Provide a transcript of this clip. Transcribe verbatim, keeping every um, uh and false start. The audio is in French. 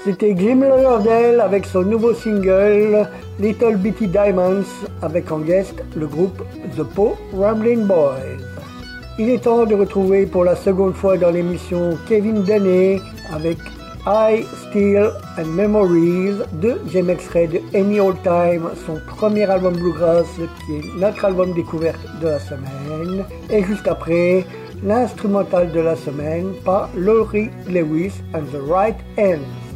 C'était Jim Loverdale avec son nouveau single Little Bitty Diamonds avec en guest le groupe The Po Ramblin' Boys. Il est temps de retrouver pour la seconde fois dans l'émission Kevin Daney avec I, Still and Memories, deuxième extrait de Any Old Time, son premier album bluegrass qui est notre album découverte de la semaine. Et juste après, l'instrumental de la semaine par Laurie Lewis and the Right Hands.